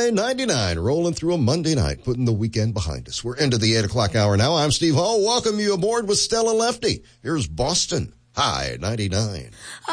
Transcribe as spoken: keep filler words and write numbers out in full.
High ninety-nine, rolling through a Monday night, putting the weekend behind us. We're into the eight o'clock hour now. I'm Steve Hall. Welcome you aboard with Stella Lefty. Here's Boston High ninety-nine.